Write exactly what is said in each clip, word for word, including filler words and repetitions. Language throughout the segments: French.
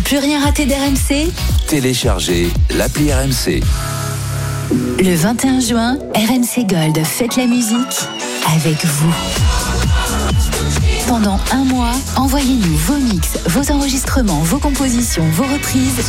plus rien rater d'R M C ? Téléchargez l'appli R M C. Le vingt et un juin, R M C Gold fête la musique avec vous. Pendant un mois, envoyez-nous vos mix, vos enregistrements, vos compositions, vos reprises.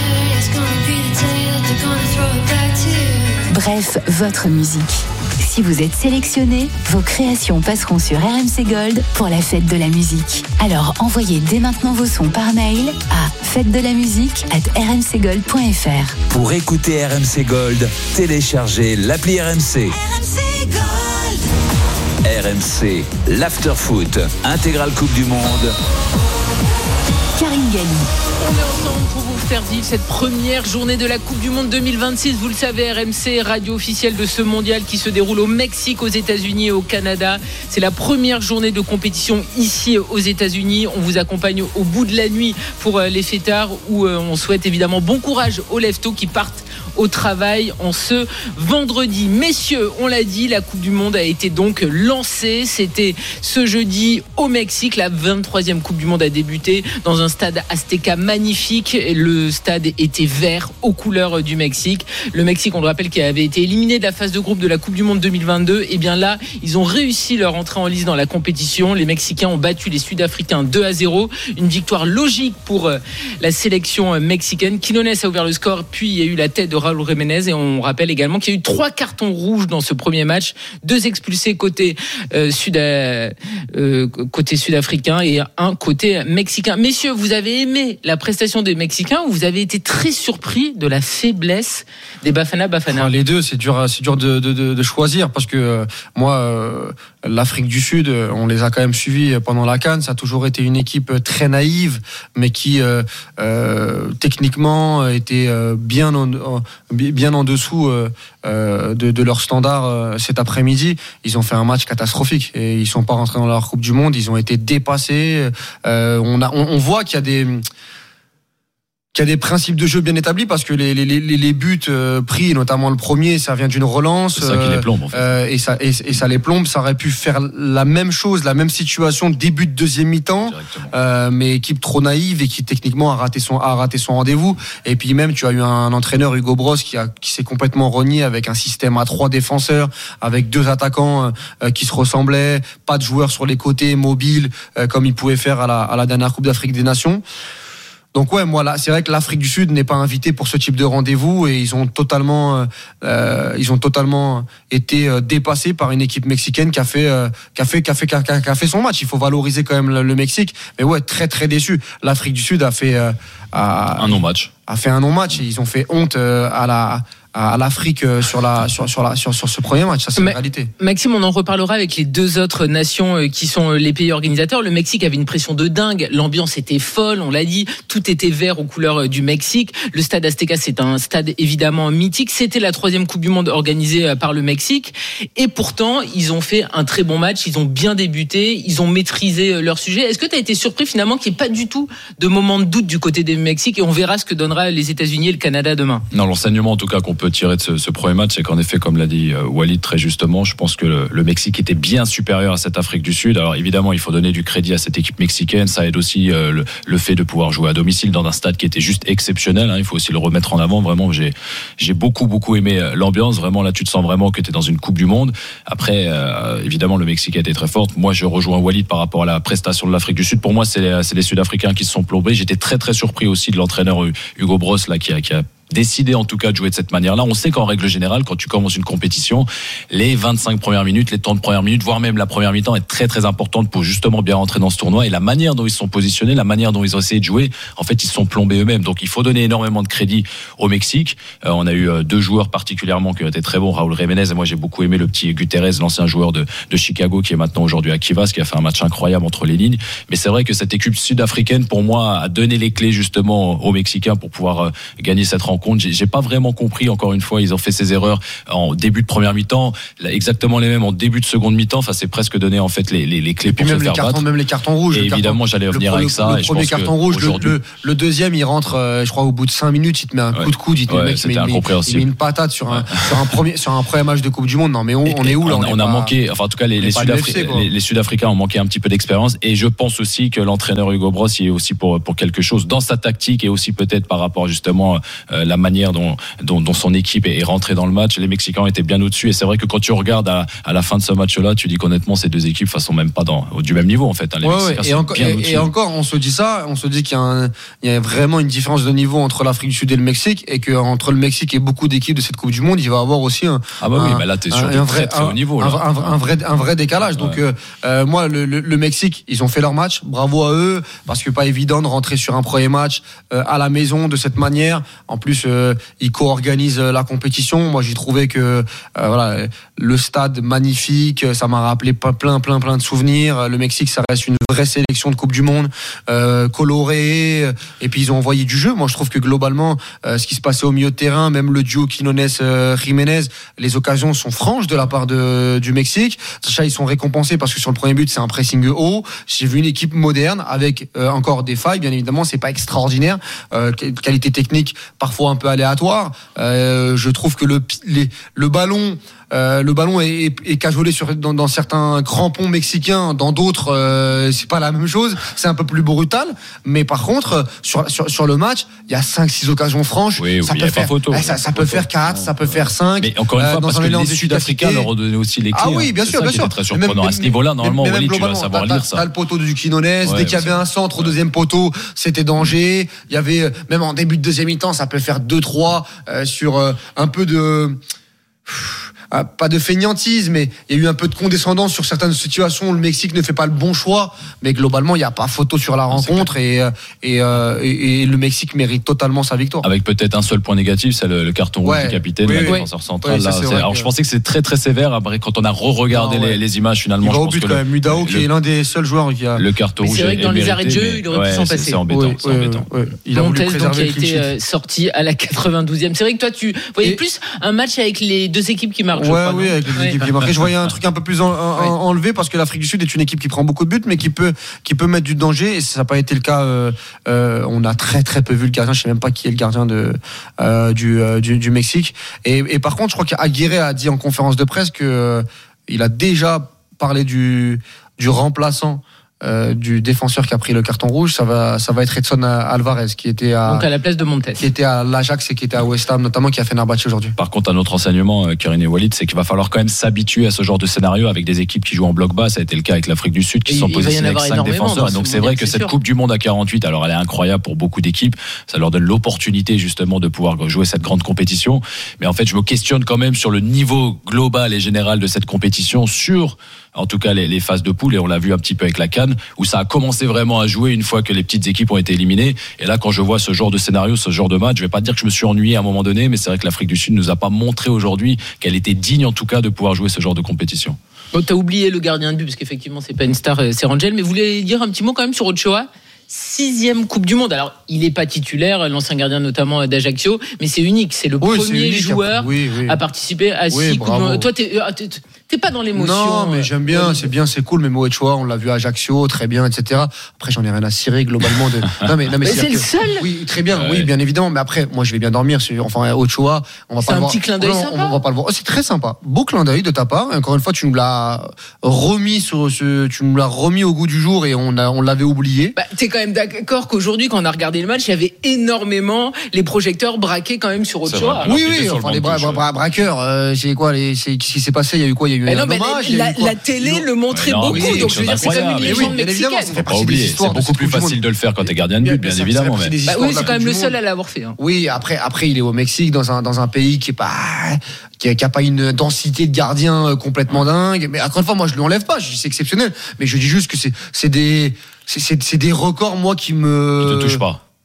Bref, votre musique. Si vous êtes sélectionné, vos créations passeront sur R M C Gold pour la fête de la musique. Alors envoyez dès maintenant vos sons par mail à fête de la musique arobase r m c gold point f r. Pour écouter R M C Gold, téléchargez l'appli R M C. R M C Gold. R M C, l'afterfoot, intégrale Coupe du Monde. Karine Galli. On est ensemble pour vous faire vivre cette première journée de la Coupe du Monde deux mille vingt-six. Vous le savez, R M C, radio officielle de ce mondial qui se déroule au Mexique, aux États-Unis et au Canada. C'est la première journée de compétition ici aux États-Unis. On vous accompagne au bout de la nuit pour les fêtards où on souhaite évidemment bon courage aux leftos qui partent au travail en ce vendredi. Messieurs, on l'a dit, la Coupe du Monde a été donc lancée. C'était ce jeudi au Mexique. La vingt-troisième Coupe du Monde a débuté dans un stade Azteca magnifique. Le stade était vert aux couleurs du Mexique. Le Mexique, on le rappelle, qui avait été éliminé de la phase de groupe de la Coupe du Monde deux mille vingt-deux. Et bien là, ils ont réussi leur entrée en lice dans la compétition. Les Mexicains ont battu les Sud-Africains deux à zéro. Une victoire logique pour la sélection mexicaine. Quinones a ouvert le score, puis il y a eu la tête de Raúl Jiménez, et on rappelle également qu'il y a eu trois cartons rouges dans ce premier match, deux expulsés côté euh, sud euh, côté sud-africain et un côté mexicain. Messieurs, vous avez aimé la prestation des Mexicains ou vous avez été très surpris de la faiblesse des Bafana Bafana? Enfin, les deux, c'est dur, c'est dur de, de, de choisir parce que euh, moi, euh, l'Afrique du Sud, on les a quand même suivis pendant la CAN. Ça a toujours été une équipe très naïve, mais qui euh, euh, techniquement était euh, bien en, bien en dessous euh, de, de leur standard euh, cet après-midi. Ils ont fait un match catastrophique et ils sont pas rentrés dans leur Coupe du Monde. Ils ont été dépassés. Euh, on, a, on, on voit qu'il y a des qu'il y a des principes de jeu bien établis parce que les, les, les, les buts euh, pris, notamment le premier, ça vient d'une relance. C'est ça qui les plombe en fait. Euh, et, ça, et, et ça les plombe. Ça aurait pu faire la même chose, la même situation, début de deuxième mi-temps, euh, mais équipe trop naïve et qui techniquement a raté son, a raté son rendez-vous. Et puis même, tu as eu un entraîneur, Hugo Bross, qui, a, qui s'est complètement renié avec un système à trois défenseurs, avec deux attaquants euh, qui se ressemblaient, pas de joueurs sur les côtés, mobiles, euh, comme il pouvait faire à la, à la dernière Coupe d'Afrique des Nations. Donc ouais, moi là, c'est vrai que l'Afrique du Sud n'est pas invitée pour ce type de rendez-vous et ils ont totalement, euh, ils ont totalement été euh, dépassés par une équipe mexicaine qui a fait, euh, qui a fait, qui a fait, qui a, qui a fait son match. Il faut valoriser quand même le, le Mexique, mais ouais, très très déçu. L'Afrique du Sud a fait euh, a, un non-match. A fait un non-match et ils ont fait honte euh, à la. à l'Afrique sur la sur sur la sur, sur ce premier match. Ça, c'est Ma- une réalité. Maxime, on en reparlera avec les deux autres nations qui sont les pays organisateurs. Le Mexique avait une pression de dingue, l'ambiance était folle, on l'a dit, tout était vert aux couleurs du Mexique. Le stade Azteca, c'est un stade évidemment mythique. C'était la troisième Coupe du Monde organisée par le Mexique et pourtant ils ont fait un très bon match. Ils ont bien débuté, ils ont maîtrisé leur sujet. Est-ce que tu as été surpris finalement qu'il n'y ait pas du tout de moment de doute du côté du Mexique et on verra ce que donnera les États-Unis et le Canada demain? Non, l'enseignement en tout cas qu'on peut tirer de ce, ce premier match, c'est qu'en effet, comme l'a dit Walid très justement, je pense que le, le Mexique était bien supérieur à cette Afrique du Sud. Alors évidemment, il faut donner du crédit à cette équipe mexicaine. Ça aide aussi euh, le, le fait de pouvoir jouer à domicile dans un stade qui était juste exceptionnel. Hein. Il faut aussi le remettre en avant. Vraiment, j'ai, j'ai beaucoup beaucoup aimé l'ambiance. Vraiment, là, tu te sens vraiment que tu es dans une Coupe du Monde. Après, euh, évidemment, le Mexique a été très fort. Moi, je rejoins Walid par rapport à la prestation de l'Afrique du Sud. Pour moi, c'est les, c'est les Sud-Africains qui se sont plombés. J'étais très très surpris aussi de l'entraîneur Hugo Bross là qui a, qui a décidé en tout cas de jouer de cette manière-là. On sait qu'en règle générale, quand tu commences une compétition, les vingt-cinq premières minutes, les trente premières minutes, voire même la première mi-temps est très très importante pour justement bien rentrer dans ce tournoi. Et la manière dont ils sont positionnés, la manière dont ils ont essayé de jouer, en fait, ils se sont plombés eux-mêmes. Donc il faut donner énormément de crédit au Mexique. Euh, on a eu deux joueurs particulièrement qui ont été très bons, Raúl Jiménez, et moi j'ai beaucoup aimé le petit Guterres, l'ancien joueur de, de Chicago, qui est maintenant aujourd'hui à Chivas, qui a fait un match incroyable entre les lignes. Mais c'est vrai que cette équipe sud-africaine, pour moi, a donné les clés justement aux Mexicains pour pouvoir euh, gagner cette rencontre. rencontre. J'ai, j'ai pas vraiment compris. Encore une fois, ils ont fait ces erreurs en début de première mi-temps, exactement les mêmes en début de seconde mi-temps. Enfin, c'est presque donné en fait les, les, les clés pour se faire cartons, battre. Même les cartons rouges. Et évidemment, carton, j'allais revenir le, avec ça. Le et premier je pense carton rouge, le, le, le deuxième, il rentre, euh, je crois, au bout de cinq minutes, il te met un ouais. coup de coude, il te ouais, met, il met, il met une patate sur un, ouais. sur un premier, sur un premier match de Coupe du Monde. Non, mais on, on est où là? On, on, on a pas, manqué, enfin, en tout cas, les, les, Sud-Afri- F C, les, les Sud-Africains ont manqué un petit peu d'expérience. Et je pense aussi que l'entraîneur Hugo Bross y est aussi pour, pour quelque chose dans sa tactique et aussi peut-être par rapport justement euh, la manière dont, dont, dont son équipe est, est rentrée dans le match. Les Mexicains étaient bien au-dessus. Et c'est vrai que quand tu regardes à, à la fin de ce match-là, tu dis qu'honnêtement, ces deux équipes ne sont même pas dans, du même niveau en fait. Hein. Les ouais, Mexicains ouais. Et, sont encore, bien et, au-dessus. et encore, on se dit ça, on se dit qu'il y a, un, il y a vraiment une différence de niveau entre l'Afrique du Sud et le Mexique, et qu'entre le Mexique et beaucoup d'équipes de cette Coupe du Monde, il va y avoir aussi un. Ah bah un, oui, mais là, t'es sur un, un vrai, très, très haut niveau. Là. Un, un, un, vrai, un vrai décalage. Ouais. Donc, euh, moi, le, le, le Mexique, ils ont fait leur match. Bravo à eux, parce que pas évident de rentrer sur un premier match euh, à la maison de cette manière. En plus, euh, ils co-organisent la compétition. Moi, j'ai trouvé que euh, voilà, le stade magnifique, ça m'a rappelé plein, plein, plein de souvenirs. Le Mexique, ça reste une vraie sélection de Coupe du Monde, euh, colorée. Et puis, ils ont envoyé du jeu. Moi, je trouve que globalement, euh, ce qui se passait au milieu de terrain, même le duo Quinones-Jiménez, les occasions sont franches de la part de, du Mexique. Sacha, ils sont récompensés parce que sur le premier but, c'est un pressing haut. J'ai vu une équipe moderne avec euh, encore des failles. Bien évidemment, c'est pas extraordinaire. Euh, qualité technique parfois un peu aléatoire. Euh, je trouve que le, les, le ballon... Euh, le ballon est, est, est cajolé sur, dans, dans certains crampons mexicains, dans d'autres euh, c'est pas la même chose, c'est un peu plus brutal, mais par contre sur, sur, sur le match il y a cinq six occasions franches, oui, ça oui, peut faire photo, ça, ça, ça peut faire quatre, ça peut faire cinq, mais encore une fois euh, parce que les Sud-Africains leur ont donné aussi les clés. Ah oui, bien sûr, bien sûr. Très surprenant à ce niveau-là. Normalement, Wally, tu vas savoir lire ça. T'as le poteau du Quinones, ouais, dès qu'il y avait un centre au deuxième poteau, c'était danger. Il y avait même en début de deuxième mi-temps, ça peut faire deux trois euh, sur euh, un peu de Ah, pas de fainéantise, mais il y a eu un peu de condescendance sur certaines situations où le Mexique ne fait pas le bon choix, mais globalement il n'y a pas photo sur la rencontre et, et, euh, et, et le Mexique mérite totalement sa victoire. Avec peut-être un seul point négatif, c'est le, le carton rouge ouais. du capitaine, oui, le défenseur oui. central. Oui, là, c'est c'est, alors que... je pensais que c'est très très sévère. Après, quand on a re-regardé non, ouais. les, les images, finalement, il je va pense au but que quand le, même. Mudao, qui est l'un des seuls joueurs qui a le carton mais rouge. C'est vrai que dans les arrêts de jeu, il aurait pu s'en passer. C'est embêtant. C'est embêtant. Il a voulu préserver le clean sheet. Montes, donc, qui a été sorti à la quatre-vingt-douzième. C'est vrai que toi, tu voyais plus un match avec les deux équipes qui marquent. Ouais, oui, avec les équipes qui marquent. Je voyais un truc un peu plus en, en, ouais. enlevé parce que l'Afrique du Sud est une équipe qui prend beaucoup de buts, mais qui peut, qui peut mettre du danger. Et ça n'a pas été le cas. Euh, euh, on a très très peu vu le gardien. Je ne sais même pas qui est le gardien de, euh, du, euh, du, du Mexique. Et, et par contre, je crois qu'Aguirre a dit en conférence de presse que euh, il a déjà parlé du, du remplaçant. Euh, du défenseur qui a pris le carton rouge, ça va, ça va être Edson Alvarez qui était à, donc à la place de Montes, qui était à l'Ajax et qui était à West Ham notamment, qui a fait Fenerbahçe aujourd'hui. Par contre, un autre enseignement, Karine et Walid, c'est qu'il va falloir quand même s'habituer à ce genre de scénario avec des équipes qui jouent en bloc bas. Ça a été le cas avec l'Afrique du Sud qui et sont positionnées avec cinq défenseurs. Et donc c'est vrai que cette sûr. Coupe du Monde à quarante-huit, alors elle est incroyable pour beaucoup d'équipes. Ça leur donne l'opportunité justement de pouvoir jouer cette grande compétition. Mais en fait, je me questionne quand même sur le niveau global et général de cette compétition, sur en tout cas les, les phases de poule, et on l'a vu un petit peu avec la CAN où ça a commencé vraiment à jouer une fois que les petites équipes ont été éliminées. Et là, quand je vois ce genre de scénario, ce genre de match, je vais pas dire que je me suis ennuyé à un moment donné, mais c'est vrai que l'Afrique du Sud nous a pas montré aujourd'hui qu'elle était digne en tout cas de pouvoir jouer ce genre de compétition. Bon, t'as oublié le gardien de but parce qu'effectivement c'est pas une star, c'est Rangel, mais vous voulez dire un petit mot quand même sur Ochoa? Sixième Coupe du Monde. Alors, il n'est pas titulaire, l'ancien gardien notamment d'Ajaccio, mais c'est unique. C'est le oui, premier c'est joueur oui, oui. à participer à oui, six Coupes du Monde. Toi, t'es, t'es, t'es pas dans l'émotion. Non, mais j'aime bien, c'est bien, c'est cool. Mais Ochoa, on l'a vu à Ajaccio, très bien, et cetera. Après, j'en ai rien à cirer globalement. De... Non, mais, non, mais, mais c'est, c'est le seul. Oui, très bien. Ouais. Oui, bien évidemment. Mais après, moi, je vais bien dormir. Sur... Enfin, Ochoa, on va c'est pas le un voir. petit clin d'œil non, sympa. On va pas le voir. Oh, c'est très sympa. Beau clin d'œil de ta part. Et encore une fois, tu nous l'as remis sur ce, tu nous l'as remis au goût du jour et on a, on l'avait oublié. Bah, t'es quand même d'accord qu'aujourd'hui, quand on a regardé le match, il y avait énormément les projecteurs braqués quand même sur Ochoa. Oui, oui, enfin les bra- bra- bra- braqueurs, euh, c'est quoi les, c'est, qu'est-ce qui s'est passé? Il y a eu quoi? Il y a eu mais un non, hommage. La, la télé non. le montrait non, beaucoup, oui, donc je veux dire, c'est comme une légende oui, mexicaine. Ça fait pas oublier, c'est beaucoup plus facile de le faire quand t'es gardien de but, bien évidemment. Bah oui, c'est quand même le seul à l'avoir fait. Oui, après, après, il est au Mexique, dans un, dans un pays qui est pas, qui a, qui a pas une densité de gardiens complètement dingue. Mais encore une fois, moi, je lui enlève pas, je dis c'est exceptionnel. Mais je dis juste que c'est, c'est des, c'est, c'est, c'est des records, moi, qui me. Qui te touchent pas. Ouais,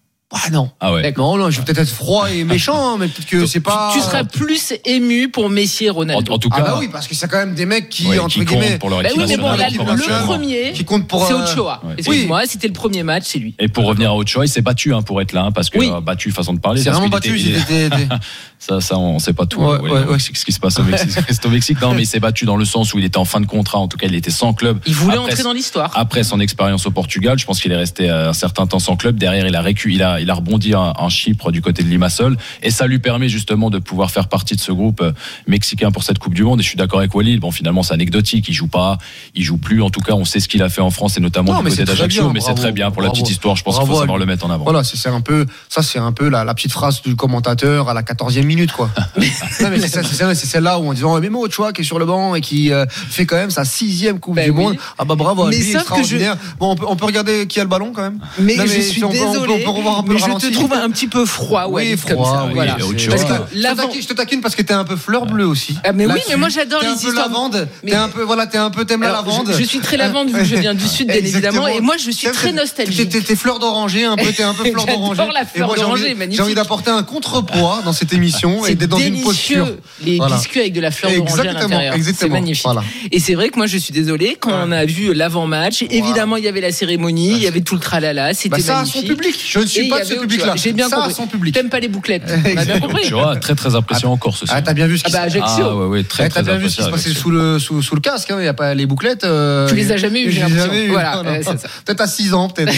Ah non. Ah ouais. Non, non, je vais peut-être être froid et méchant, hein, mais peut-être que c'est pas. Tu seras plus ému pour Messi et Ronaldo. En, en tout cas, Ah bah oui, parce que c'est quand même des mecs qui, ouais, entre qui guillemets, comptent pour leur Bah équipe oui, mais bon, nationale, là, pour le nationale. premier, qui compte pour. c'est euh, Ochoa. ouais. Excuse-moi, c'était le premier match, c'est lui. Et pour revenir à Ochoa, il s'est battu hein, pour être là, hein, parce que Oui. euh, battu façon de parler. C'est parce vraiment qu'il battu. était- il est- C'était. Ça, ça, on sait pas tout. Ouais, hein, ouais, ouais, au ouais. Mexique, ce qui se passe au Mexique, c'est au Mexique. Non, mais il s'est battu dans le sens où il était en fin de contrat. En tout cas, il était sans club. Il voulait Après, entrer dans l'histoire. Après son expérience au Portugal, je pense qu'il est resté un certain temps sans club. Derrière, il a récu, il a, il a rebondi en, en Chypre du côté de Limassol, et ça lui permet justement de pouvoir faire partie de ce groupe euh, mexicain pour cette Coupe du Monde. Et je suis d'accord avec Walid. Bon, finalement, c'est anecdotique. Il joue pas, il joue plus. En tout cas, on sait ce qu'il a fait en France et notamment Non, du mais côté c'est très d'Ajaccio. bien, Mais c'est bravo, très bien pour la bravo. petite histoire. Je pense Bravo qu'il faut à savoir lui. le mettre en avant. Voilà, c'est c'est un peu. Ça, c'est un peu la, la petite phrase du commentateur à la quatorzième minute, quoi. Non, mais c'est, ça, c'est, celle- c'est celle-là où on disant Memo Ochoa qui est sur le banc et qui euh, fait quand même sa sixième Coupe Ben du oui. Monde. Ah bah bravo, à Mais lui, sauf que extraordinaire. Bon, on peut, on peut regarder qui a le ballon quand même. Mais, Non, je mais suis on peut- on peut- désolé, on peut revoir un peu mais le je te ralenti. trouve un petit peu froid, Oui, ouais, froid, comme ça. oui, Voilà. et Ochoa. Parce Je que te, je te l'avant- taquine, je te taquine parce que t'es un peu fleur bleue aussi. Ah, mais oui, Là-dessus. mais moi, j'adore T'es les un peu histoires. lavande. Mais- T'es un peu, voilà, t'es un peu, t'aimes la Alors, lavande. je, je suis très lavande vu que je viens du sud, bien Exactement. évidemment, et moi je suis T'aimes- très t'es- nostalgique. T'es, t'es fleur d'oranger, un peu, t'es un peu fleur J'adore d'oranger. la Et fleur moi, j'ai d'oranger, envie- magnifique. J'ai envie d'apporter un contrepoids dans cette émission et C'est d'être dans une délicieux, posture. les Voilà. biscuits avec de la fleur d'oranger à Exactement, l'intérieur. C'est exactement. magnifique. Voilà. Et c'est vrai que moi je suis désolé quand on a vu l'avant-match, évidemment il y avait la cérémonie, il y avait tout le tralala, c'était Bah, ça a magnifique. son public. Je ne Et suis il pas y de ce avait public-là. Ochoa. J'ai bien Ça a compris. son public. T'aimes pas les bouclettes. On a bien Exactement. compris. Ochoa, très très apprécié en Corse aussi. Ah, t'as bien vu ce qui Ah bah, se Ajaccio. Ah ouais, ouais, très Eh, très T'as bien vu ce qui se apprécié. passait sous le, sous, sous le casque, hein. Il n'y a pas les bouclettes. euh, Tu les as jamais eues, j'ai je les ai l'impression. jamais eues. Voilà, Non, non. euh, c'est ça. Peut-être à six ans, peut-être.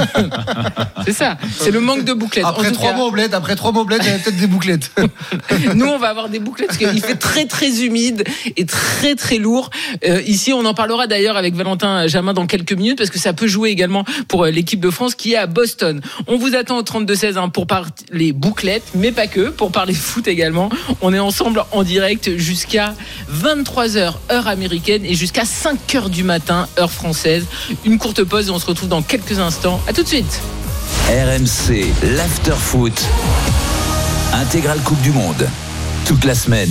C'est ça, c'est le manque de bouclettes. En Après tout trois cas, mois au bled, après trois mois au bled, il y avait peut-être des bouclettes. nous, on va avoir des bouclettes parce qu'il fait très très humide et très très lourd. Euh, ici, on en parlera d'ailleurs avec Valentin Jamin dans quelques minutes parce que ça peut jouer également pour euh, l'équipe de France qui est à Boston. On vous attend au trente-deux seize hein, pour parler bouclettes, mais pas que, pour parler foot également. On est ensemble en direct jusqu'à vingt-trois heures heure américaine et jusqu'à cinq heures du matin heure française. Une courte pause et on se retrouve dans quelques instants. À tout de suite. R M C, l'after foot. Intégrale Coupe du Monde. Toute la semaine.